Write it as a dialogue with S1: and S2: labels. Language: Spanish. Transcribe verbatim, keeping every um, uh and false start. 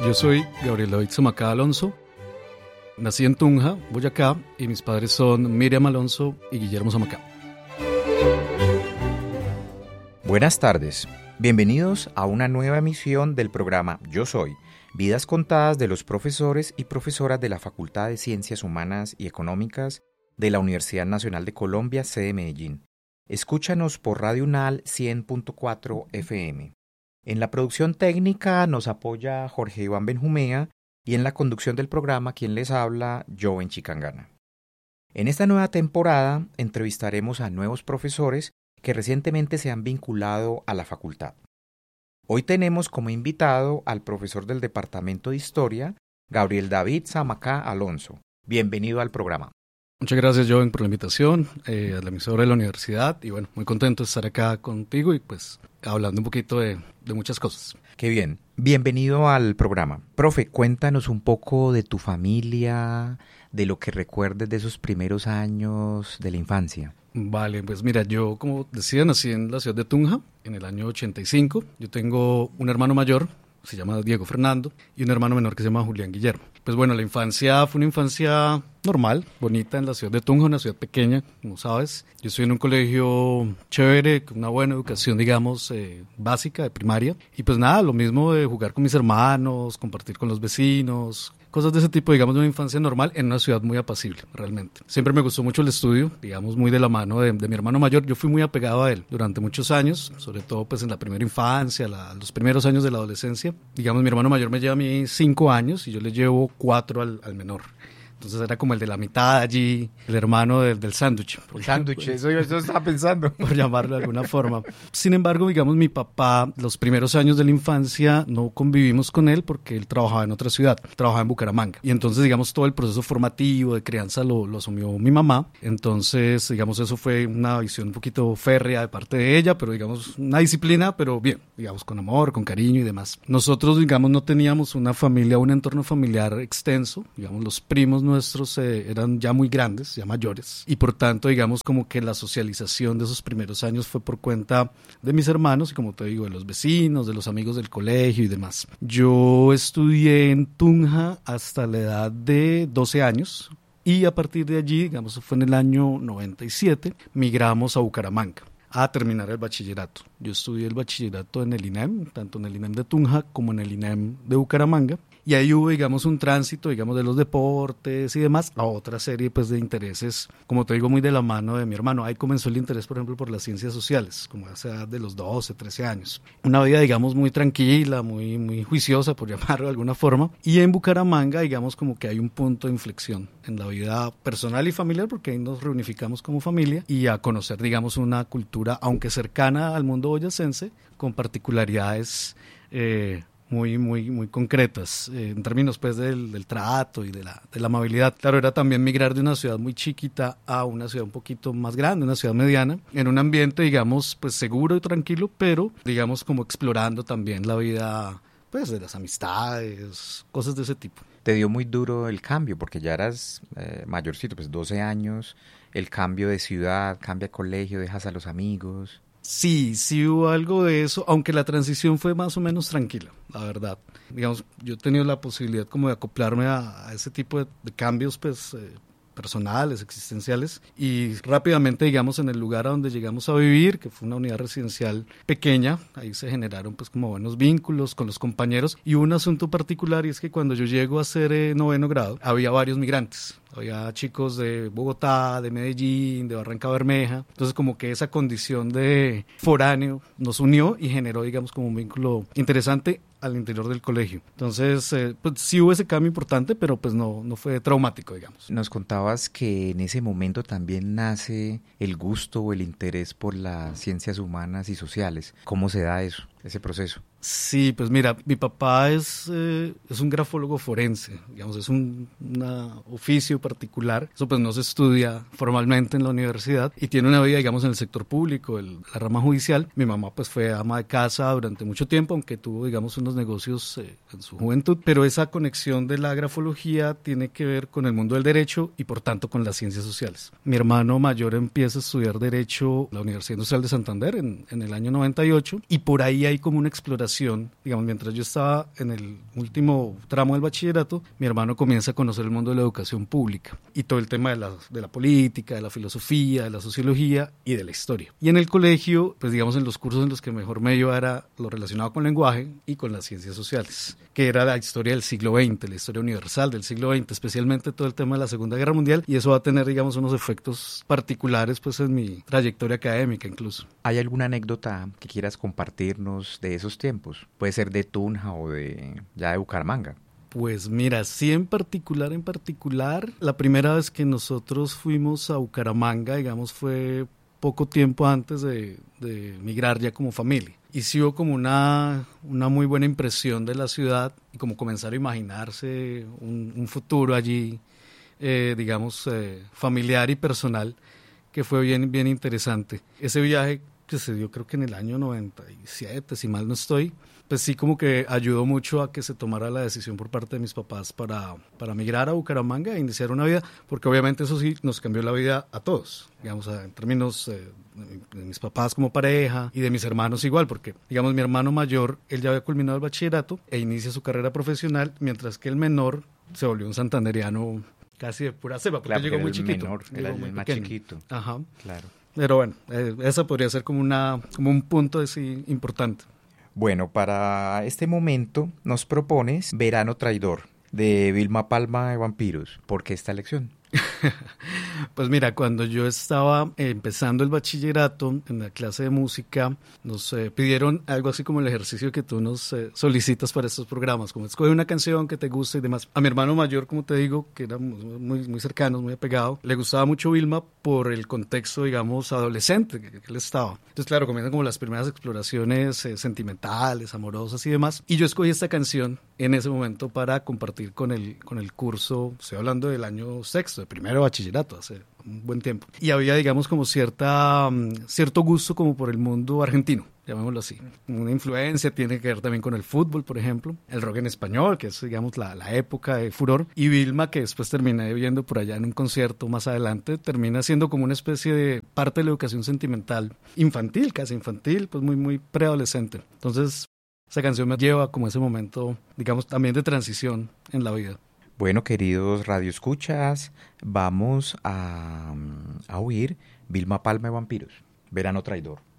S1: Yo soy Gabriel David Zamacá Alonso. Nací en Tunja, Boyacá, y mis padres son Miriam Alonso y Guillermo Zamacá.
S2: Buenas tardes. Bienvenidos a una nueva emisión del programa Yo Soy, vidas contadas de los profesores y profesoras de la Facultad de Ciencias Humanas y Económicas de la Universidad Nacional de Colombia, sede Medellín. Escúchanos por Radio Unal cien punto cuatro F M. En la producción técnica nos apoya Jorge Iván Benjumea y en la conducción del programa quien les habla, Joven Chicangana. En esta nueva temporada entrevistaremos a nuevos profesores que recientemente se han vinculado a la facultad. Hoy tenemos como invitado al profesor del Departamento de Historia, Gabriel David Zamacá Alonso. Bienvenido al programa.
S1: Muchas gracias, Joven, por la invitación eh, a la emisora de la universidad, y bueno, muy contento de estar acá contigo y pues hablando un poquito de, de muchas cosas.
S2: Qué bien. Bienvenido al programa. Profe, cuéntanos un poco de tu familia, de lo que recuerdes de esos primeros años de la infancia.
S1: Vale, pues mira, yo como decía, nací en la ciudad de Tunja en el año ochenta y cinco. Yo tengo un hermano mayor, se llama Diego Fernando, y un hermano menor que se llama Julián Guillermo. Pues bueno, la infancia fue una infancia normal, bonita en la ciudad de Tunja, una ciudad pequeña, como sabes. Yo estoy en un colegio chévere, con una buena educación, digamos, eh, básica, de primaria. Y pues nada, lo mismo de jugar con mis hermanos, compartir con los vecinos, cosas de ese tipo, digamos, de una infancia normal en una ciudad muy apacible, realmente. Siempre me gustó mucho el estudio, digamos, muy de la mano de, de mi hermano mayor. Yo fui muy apegado a él durante muchos años, sobre todo pues en la primera infancia, la, los primeros años de la adolescencia. Digamos, mi hermano mayor me lleva a mí cinco años y yo le llevo cuatro al, al menor. Entonces era como el de la mitad allí, el hermano del, del sándwich.
S2: El sándwich, eso yo eso estaba pensando.
S1: Por llamarlo de alguna forma. Sin embargo, digamos, mi papá, los primeros años de la infancia, no convivimos con él porque él trabajaba en otra ciudad, trabajaba en Bucaramanga. Y entonces, digamos, todo el proceso formativo de crianza lo, lo asumió mi mamá. Entonces, digamos, eso fue una visión un poquito férrea de parte de ella, pero digamos, una disciplina, pero bien, digamos, con amor, con cariño y demás. Nosotros, digamos, no teníamos una familia, un entorno familiar extenso, digamos, los primos nuestros eh, eran ya muy grandes, ya mayores, y por tanto, digamos, como que la socialización de esos primeros años fue por cuenta de mis hermanos y, como te digo, de los vecinos, de los amigos del colegio y demás. Yo estudié en Tunja hasta la edad de doce años y a partir de allí, digamos, fue en el año noventa y siete, migramos a Bucaramanga a terminar el bachillerato. Yo estudié el bachillerato en el INEM, tanto en el INEM de Tunja como en el INEM de Bucaramanga. Y ahí hubo, digamos, un tránsito, digamos, de los deportes y demás a otra serie, pues, de intereses, como te digo, muy de la mano de mi hermano. Ahí comenzó el interés, por ejemplo, por las ciencias sociales, como a esa edad de los doce, trece años. Una vida, digamos, muy tranquila, muy, muy juiciosa, por llamarlo de alguna forma. Y en Bucaramanga, digamos, como que hay un punto de inflexión en la vida personal y familiar, porque ahí nos reunificamos como familia y a conocer, digamos, una cultura, aunque cercana al mundo boyacense, con particularidades eh, muy, muy, muy concretas, eh, en términos pues del, del trato y de la, de la amabilidad. Claro, era también migrar de una ciudad muy chiquita a una ciudad un poquito más grande, una ciudad mediana, en un ambiente, digamos, pues seguro y tranquilo, pero, digamos, como explorando también la vida, pues, de las amistades, cosas de ese tipo.
S2: Te dio muy duro el cambio, porque ya eras eh, mayorcito, pues doce años, el cambio de ciudad, cambia de colegio, dejas a los amigos.
S1: Sí, sí hubo algo de eso, aunque la transición fue más o menos tranquila, la verdad. Digamos, yo he tenido la posibilidad como de acoplarme a, a ese tipo de, de cambios, pues, eh, personales, existenciales, y rápidamente, digamos, en el lugar a donde llegamos a vivir, que fue una unidad residencial pequeña, ahí se generaron pues como buenos vínculos con los compañeros, y un asunto particular, y es que cuando yo llego a hacer eh, noveno grado, había varios migrantes. Había chicos de Bogotá, de Medellín, de Barranca Bermeja. Entonces, como que esa condición de foráneo nos unió y generó, digamos, como un vínculo interesante al interior del colegio. Entonces, eh, pues sí hubo ese cambio importante, pero pues no, no fue traumático, digamos.
S2: Nos contabas que en ese momento también nace el gusto o el interés por las ciencias humanas y sociales. ¿Cómo se da eso, ese proceso?
S1: Sí, pues mira, mi papá es, eh, es un grafólogo forense, digamos, es un una oficio particular. Eso pues no se estudia formalmente en la universidad y tiene una vida, digamos, en el sector público, el, la rama judicial. Mi mamá pues fue ama de casa durante mucho tiempo, aunque tuvo, digamos, unos negocios eh, en su juventud, pero esa conexión de la grafología tiene que ver con el mundo del derecho y por tanto con las ciencias sociales. Mi hermano mayor empieza a estudiar derecho en la Universidad Industrial de Santander en, en el año noventa y ocho y por ahí hay hay como una exploración, digamos, mientras yo estaba en el último tramo del bachillerato, mi hermano comienza a conocer el mundo de la educación pública y todo el tema de la, de la política, de la filosofía, de la sociología y de la historia. Y en el colegio, pues digamos, en los cursos en los que mejor me iba era lo relacionado con lenguaje y con las ciencias sociales, que era la historia del siglo veinte, la historia universal del siglo veinte, especialmente todo el tema de la Segunda Guerra Mundial, y eso va a tener, digamos, unos efectos particulares pues en mi trayectoria académica incluso.
S2: ¿Hay alguna anécdota que quieras compartirnos de esos tiempos? Puede ser de Tunja o de ya de Bucaramanga.
S1: Pues mira, sí, en particular, en particular, la primera vez que nosotros fuimos a Bucaramanga, digamos, fue poco tiempo antes de, de migrar ya como familia. Y sí hubo como una, una muy buena impresión de la ciudad y como comenzar a imaginarse un, un futuro allí, eh, digamos, eh, familiar y personal, que fue bien, bien interesante. Ese viaje que se dio creo que en el año noventa y siete, si mal no estoy, pues sí como que ayudó mucho a que se tomara la decisión por parte de mis papás para, para migrar a Bucaramanga e iniciar una vida, porque obviamente eso sí nos cambió la vida a todos, digamos, en términos eh, de mis papás como pareja y de mis hermanos igual, porque digamos mi hermano mayor, él ya había culminado el bachillerato e inicia su carrera profesional, mientras que el menor se volvió un santanderiano casi de pura cepa, porque
S2: claro,
S1: llegó muy
S2: el
S1: chiquito.
S2: Menor,
S1: llegó
S2: era
S1: muy
S2: el más
S1: pequeño.
S2: chiquito.
S1: Ajá.
S2: Claro.
S1: Pero bueno, eh, esa podría ser como, una, como un punto así importante.
S2: Bueno, para este momento nos propones Verano Traidor, de Vilma Palma de Vampiros. ¿Por qué esta elección?
S1: Pues mira, cuando yo estaba empezando el bachillerato en la clase de música, nos eh, pidieron algo así como el ejercicio que tú nos eh, solicitas para estos programas, como escoge una canción que te guste y demás. A mi hermano mayor, como te digo, que era muy, muy cercano, muy apegado, le gustaba mucho Vilma por el contexto, digamos, adolescente que, que él estaba. Entonces, claro, comienzan como las primeras exploraciones eh, sentimentales, amorosas y demás. Y yo escogí esta canción en ese momento para compartir con el, con el curso, estoy hablando del año sexto, de primero bachillerato, hace un buen tiempo. Y había, digamos, como cierta, um, cierto gusto como por el mundo argentino, llamémoslo así. Una influencia tiene que ver también con el fútbol, por ejemplo, el rock en español, que es, digamos, la, la época de furor, y Vilma, que después terminé viendo por allá en un concierto más adelante, termina siendo como una especie de parte de la educación sentimental, infantil, casi infantil, pues muy, muy preadolescente. Entonces, esa canción me lleva como ese momento, digamos, también de transición en la vida.
S2: Bueno, queridos radioescuchas, vamos a, a oír Vilma Palma de Vampiros, Verano Traidor.